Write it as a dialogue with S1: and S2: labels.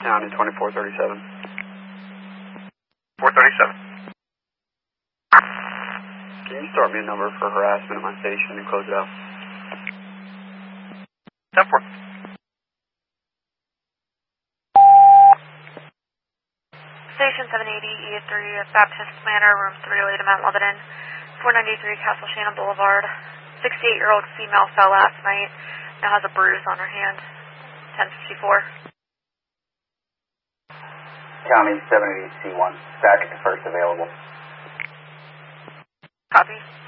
S1: County 2437.
S2: 437.
S1: Can you start me a number for harassment at my station and close it out?
S2: 10-4.
S3: Station 780 E3 Baptist Manor, room 308, Mount Lebanon, 493 Castle Shannon Boulevard. 68-year-old female fell last night, now has a bruise on her hand. 1054.
S4: County 780 C1, static to first available.
S3: Copy.